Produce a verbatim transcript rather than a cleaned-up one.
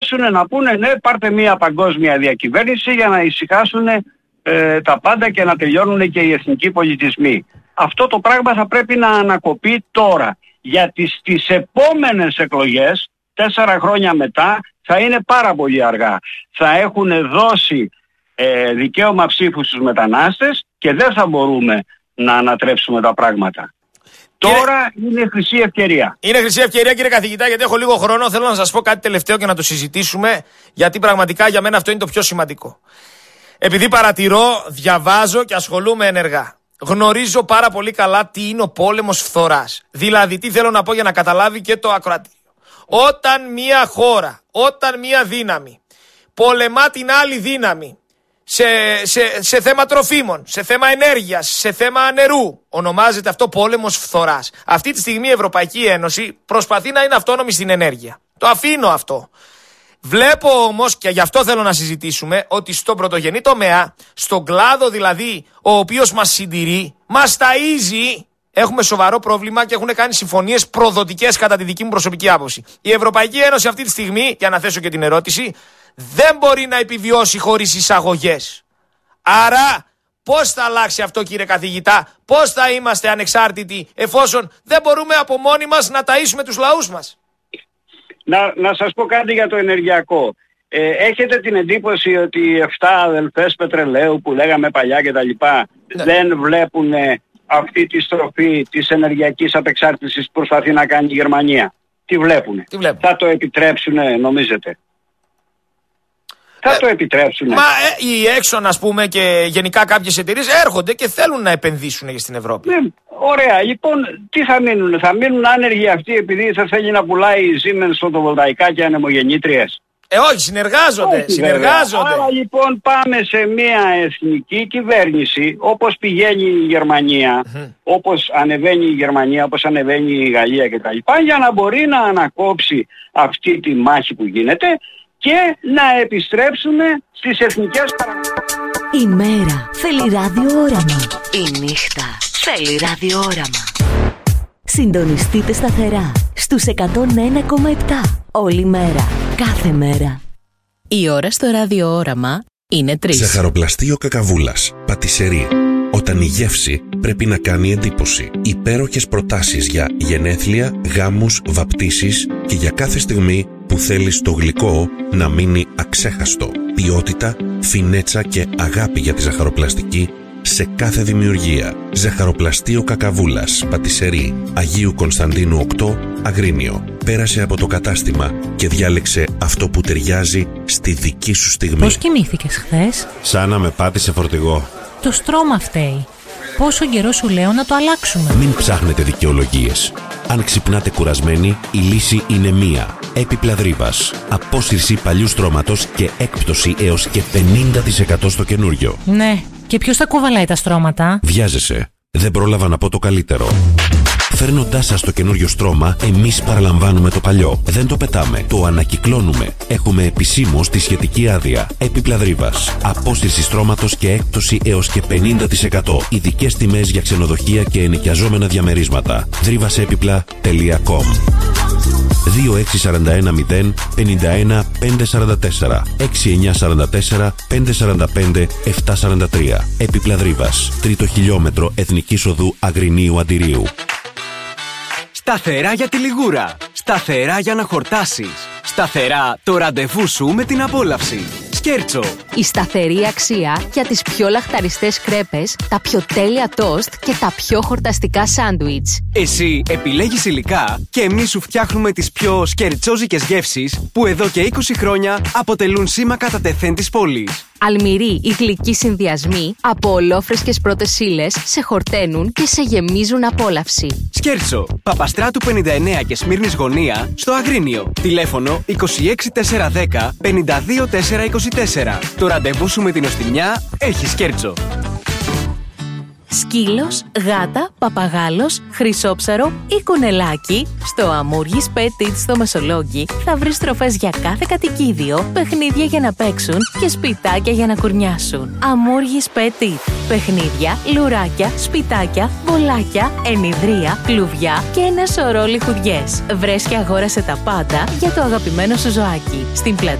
μπορέσουν να πούνε ναι, πάρτε μια παγκόσμια διακυβέρνηση για να ησυχάσουν ε, τα πάντα και να τελειώνουν και οι εθνικοί πολιτισμοί. Αυτό το πράγμα θα πρέπει να ανακοπεί τώρα. Γιατί στις επόμενες εκλογές, τέσσερα χρόνια μετά, θα είναι πάρα πολύ αργά. Θα έχουν δώσει ε, δικαίωμα ψήφου στους μετανάστες και δεν θα μπορούμε να ανατρέψουμε τα πράγματα. Κύριε... Τώρα είναι χρυσή ευκαιρία. Είναι χρυσή ευκαιρία, κύριε καθηγητά, γιατί έχω λίγο χρόνο. Θέλω να σας πω κάτι τελευταίο και να το συζητήσουμε, γιατί πραγματικά για μένα αυτό είναι το πιο σημαντικό. Επειδή παρατηρώ, διαβάζω και ασχολούμαι ενεργά, γνωρίζω πάρα πολύ καλά τι είναι ο πόλεμος φθοράς. Δηλαδή, τι θέλω να πω για να καταλάβει και το ακροατήριο. Όταν μια χώρα, όταν μια δύναμη πολεμά την άλλη δύναμη σε, σε, σε θέμα τροφίμων, σε θέμα ενέργειας, σε θέμα νερού, ονομάζεται αυτό πόλεμος φθοράς. Αυτή τη στιγμή η Ευρωπαϊκή Ένωση προσπαθεί να είναι αυτόνομη στην ενέργεια. Το αφήνω αυτό. Βλέπω όμως, και γι' αυτό θέλω να συζητήσουμε, ότι στον πρωτογενή τομέα, στον κλάδο δηλαδή ο οποίος μας συντηρεί, μας ταΐζει, έχουμε σοβαρό πρόβλημα και έχουν κάνει συμφωνίες προδοτικές κατά τη δική μου προσωπική άποψη. Η Ευρωπαϊκή Ένωση αυτή τη στιγμή, για να θέσω και την ερώτηση, δεν μπορεί να επιβιώσει χωρίς εισαγωγές. Άρα, πώς θα αλλάξει αυτό, κύριε καθηγητά, πώς θα είμαστε ανεξάρτητοι εφόσον δεν μπορούμε από μόνοι μας να ταΐσουμε τους λαούς μας? Να, να σας πω κάτι για το ενεργειακό. Ε, έχετε την εντύπωση ότι οι εφτά αδελφές πετρελαίου που λέγαμε παλιά και τα λοιπά, ναι, δεν βλέπουν αυτή τη στροφή της ενεργειακής απεξάρτησης που προσπαθεί να κάνει η Γερμανία? Τι βλέπουν? Τι βλέπουν? Θα το επιτρέψουνε, νομίζετε? Θα ε, το επιτρέψουνε? Μα ε, οι Exxon, ας πούμε, και γενικά κάποιες εταιρείες έρχονται και θέλουν να επενδύσουν στην Ευρώπη. Ναι, ωραία. Λοιπόν, τι θα μείνουν? Θα μείνουν άνεργοι αυτοί επειδή θα θέλει να πουλάει η Siemens φωτοβολταϊκά και ανεμογεννήτριες? Ε, όχι, συνεργάζονται. Όχι, συνεργάζονται. Άρα λοιπόν πάμε σε μια εθνική κυβέρνηση, όπως πηγαίνει η Γερμανία, mm-hmm. όπως ανεβαίνει η Γερμανία, όπως ανεβαίνει η Γαλλία κτλ. Για να μπορεί να ανακόψει αυτή τη μάχη που γίνεται και να επιστρέψουμε στις εθνικές παραγωγές. Η μέρα θέλει ραδιόραμα. Η νύχτα θέλει ραδιόραμα. Συντονιστείτε σταθερά στους εκατόν ένα κόμμα επτά. Όλη μέρα, κάθε μέρα. Η ώρα στο ραδιόραμα είναι τρεις. Ζαχαροπλαστείο Κακαβούλας. Πατισερί. Όταν η γεύση πρέπει να κάνει εντύπωση. Υπέροχες προτάσεις για γενέθλια, γάμους, βαπτίσεις και για κάθε στιγμή που θέλεις το γλυκό να μείνει αξέχαστο. Ποιότητα, φινέτσα και αγάπη για τη ζαχαροπλαστική σε κάθε δημιουργία. Ζαχαροπλαστείο Κακαβούλας. Πατισερί. Αγίου Κωνσταντίνου οκτώ, Αγρίνιο. Πέρασε από το κατάστημα και διάλεξε αυτό που ταιριάζει στη δική σου στιγμή. Πώς κοιμήθηκες χθες? Σαν να με πάτησε φορτηγό. Το στρώμα φταίει. Πόσο καιρό σου λέω να το αλλάξουμε? Μην ψάχνετε δικαιολογίες. Αν ξυπνάτε κουρασμένοι, η λύση είναι μία. Έπιπλα Δρύβας. Απόσυρση παλιού στρώματος και έκπτωση έως και πενήντα τοις εκατό στο καινούριο. Ναι. Και ποιος θα κουβαλάει τα στρώματα? Βιάζεσαι. Δεν πρόλαβα να πω το καλύτερο. Φέρνοντάς σας το καινούριο στρώμα, εμείς παραλαμβάνουμε το παλιό. Δεν το πετάμε, το ανακυκλώνουμε. Έχουμε επισήμως τη σχετική άδεια. Έπιπλα Δρύβας. Απόσυρση στρώματος και έκπτωση έως και πενήντα τοις εκατό. Ειδικές τιμές για ξενοδοχεία και ενοικιαζόμενα διαμερίσματα. δρύβασέπιπλα τελεία κομ. δύο έξι τέσσερα ένα μηδέν πέντε ένα πέντε τέσσερα τέσσερα έξι εννιά τέσσερα τέσσερα πέντε τέσσερα πέντε επτά τέσσερα τρία. Έπιπλα Δρύβας. Τρίτο χιλιόμετρο Εθνικής Οδού Αγρινίου Αντιρίου. Σταθερά για τη λιγούρα. Σταθερά για να χορτάσεις. Σταθερά το ραντεβού σου με την απόλαυση. Σκέρτσο. Η σταθερή αξία για τις πιο λαχταριστές κρέπες, τα πιο τέλεια τόστ και τα πιο χορταστικά σάντουιτς. Εσύ επιλέγεις υλικά και εμείς σου φτιάχνουμε τις πιο σκερτσόζικες γεύσεις που εδώ και είκοσι χρόνια αποτελούν σήμα κατά τεθέν της πόλης. Αλμυροί ή γλυκοί συνδυασμοί από ολόφρεσκες πρώτες ύλες σε χορταίνουν και σε γεμίζουν απόλαυση. Σκέρτσο, Παπαστράτου πενήντα εννέα και Σμύρνης Γωνία στο Αγρίνιο. Τηλέφωνο είκοσι έξι τετρακόσια δέκα πενήντα δύο τετρακόσια είκοσι τέσσερα. Το ραντεβού σου με την οστιμιά έχει Σκέρτσο. Σκύλος, γάτα, παπαγάλος, χρυσόψαρο ή κουνελάκι, στο Αμούργης Petit στο Μεσολόγγι θα βρεις τροφές για κάθε κατοικίδιο, παιχνίδια για να παίξουν και σπιτάκια για να κουρνιάσουν. Αμούργης Petit. Παιχνίδια, λουράκια, σπιτάκια, μπολάκια, ενιδρία, κλουβιά και ένα σωρό λιχουδιές. Βρες και αγόρασε τα πάντα για το αγαπημένο σου ζωάκι. Στην πλατεία